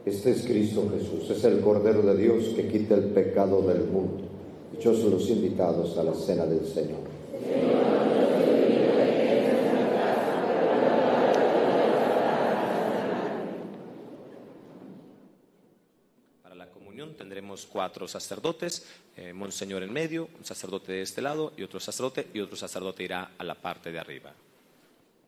Este es Cristo Jesús, es el Cordero de Dios que quita el pecado del mundo. Dichosos los invitados a la cena del Señor. Para la comunión tendremos 4 sacerdotes, Monseñor en medio, un sacerdote de este lado y otro sacerdote irá a la parte de arriba.